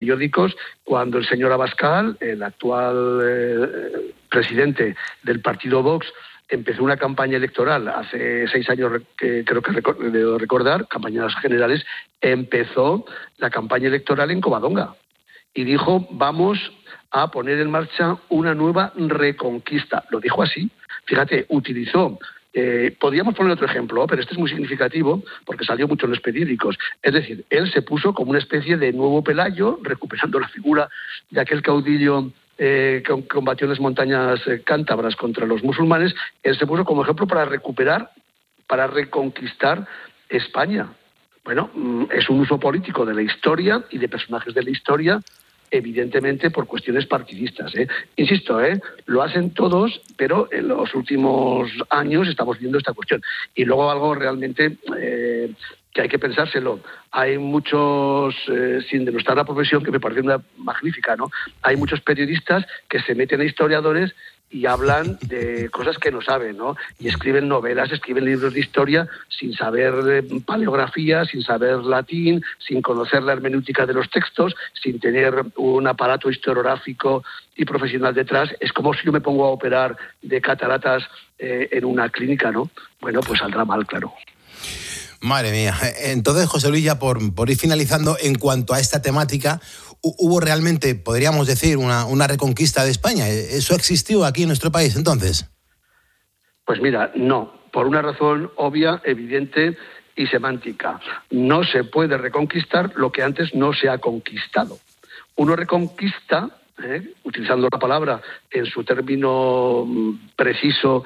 periódicos cuando el señor Abascal, el actual presidente del partido Vox, empezó una campaña electoral hace 6 años, creo que debo recordar, campañas generales, empezó la campaña electoral en Covadonga y dijo: vamos a poner en marcha una nueva reconquista. Lo dijo así, fíjate, utilizó... podríamos poner otro ejemplo, pero este es muy significativo porque salió mucho en los periódicos. Es decir, él se puso como una especie de nuevo Pelayo, recuperando la figura de aquel caudillo que combatió en las montañas cántabras contra los musulmanes. Él se puso como ejemplo para reconquistar España. Bueno, es un uso político de la historia y de personajes de la historia, evidentemente por cuestiones partidistas. Insisto, lo hacen todos, pero en los últimos años estamos viendo esta cuestión. Y luego algo realmente que hay que pensárselo. Hay muchos, sin denostar la profesión, que me parece una magnífica, ¿no? Hay muchos periodistas que se meten a historiadores y hablan de cosas que no saben, ¿no? Y escriben novelas, escriben libros de historia sin saber paleografía, sin saber latín, sin conocer la hermenéutica de los textos, sin tener un aparato historiográfico y profesional detrás. Es como si yo me pongo a operar de cataratas en una clínica, ¿no? Bueno, pues saldrá mal, claro. Madre mía. Entonces, José Luis, ya por ir finalizando, en cuanto a esta temática, ¿hubo realmente, podríamos decir, una reconquista de España? ¿Eso existió aquí en nuestro país entonces? Pues mira, no. Por una razón obvia, evidente y semántica. No se puede reconquistar lo que antes no se ha conquistado. Uno reconquista, utilizando la palabra en su término preciso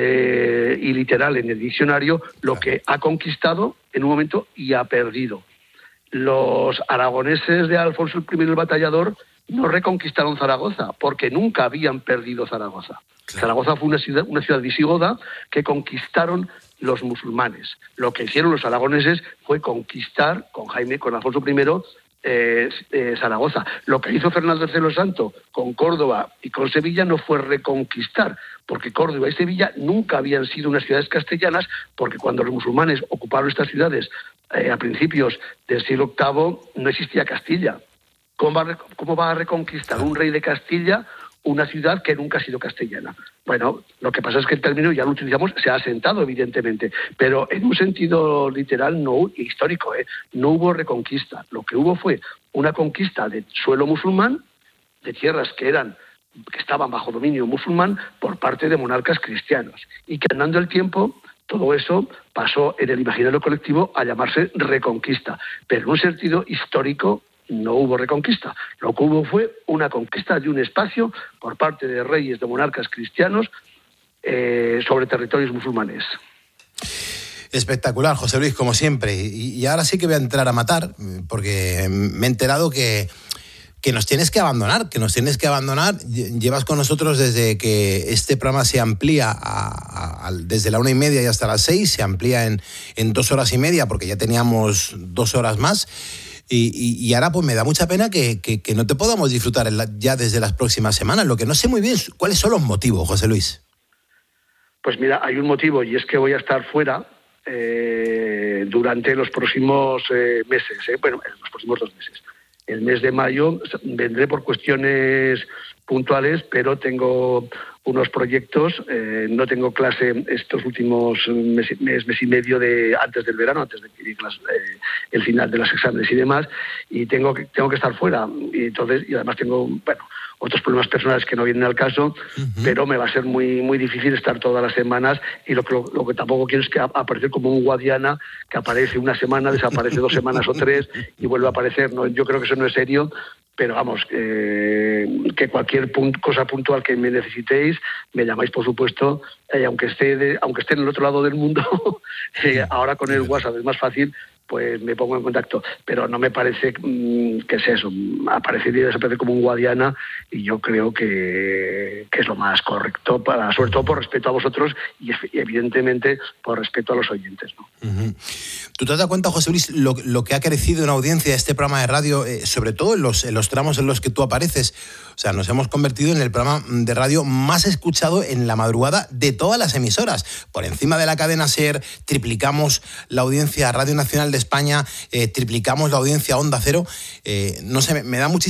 y literal en el diccionario, lo que ha conquistado en un momento y ha perdido. Los aragoneses de Alfonso I el Batallador no reconquistaron Zaragoza porque nunca habían perdido Zaragoza. Claro. Zaragoza fue una ciudad visigoda que conquistaron los musulmanes. Lo que hicieron los aragoneses fue conquistar con Alfonso I Zaragoza. Lo que hizo Fernando III el Santo con Córdoba y con Sevilla no fue reconquistar, porque Córdoba y Sevilla nunca habían sido unas ciudades castellanas, porque cuando los musulmanes ocuparon estas ciudades a principios del siglo VIII no existía Castilla. ¿Cómo va a reconquistar un rey de Castilla una ciudad que nunca ha sido castellana? Bueno, lo que pasa es que el término ya lo utilizamos, se ha asentado evidentemente, pero en un sentido literal, no histórico, no hubo reconquista. Lo que hubo fue una conquista de suelo musulmán, de tierras que estaban bajo dominio musulmán por parte de monarcas cristianos, y que andando el tiempo todo eso pasó en el imaginario colectivo a llamarse reconquista, pero en un sentido histórico no hubo reconquista. Lo que hubo fue una conquista de un espacio por parte de reyes, de monarcas cristianos sobre territorios musulmanes. Espectacular, José Luis, como siempre. Y ahora sí que voy a entrar a matar, porque me he enterado que nos tienes que abandonar, Llevas con nosotros desde que este programa se amplía desde la 1:30 y hasta las 6, se amplía en 2 horas y media, porque ya teníamos 2 horas más. Y ahora pues me da mucha pena que no te podamos disfrutar ya desde las próximas semanas. Lo que no sé muy bien, ¿cuáles son los motivos, José Luis? Pues mira, hay un motivo, y es que voy a estar fuera durante los próximos meses. Bueno, en los próximos 2 meses. El mes de mayo vendré por cuestiones puntuales, pero tengo unos proyectos. No tengo clase estos últimos mes y medio antes del verano, antes de que llegue el final de los exámenes y demás, y tengo que estar fuera. Y además tengo, otros problemas personales que no vienen al caso, pero me va a ser muy, muy difícil estar todas las semanas, y lo que tampoco quiero es que aparecer como un Guadiana, que aparece una semana, desaparece 2 semanas o 3 y vuelve a aparecer. No, yo creo que eso no es serio, pero vamos, que cualquier cosa puntual que me necesitéis, me llamáis, por supuesto, aunque esté en el otro lado del mundo, ahora con el WhatsApp es más fácil, pues me pongo en contacto, pero no me parece que es eso. Aparecería y desaparecer como un Guadiana, y yo creo que es lo más correcto, sobre todo por respeto a vosotros y evidentemente por respeto a los oyentes, ¿no? Uh-huh. ¿Tú te das cuenta, José Luis, lo que ha crecido en audiencia este programa de radio, sobre todo en los tramos en los que tú apareces? O sea, nos hemos convertido en el programa de radio más escuchado en la madrugada de todas las emisoras. Por encima de la cadena SER, triplicamos la audiencia a Radio Nacional de España, triplicamos la audiencia a Onda Cero. No sé, me da muchísima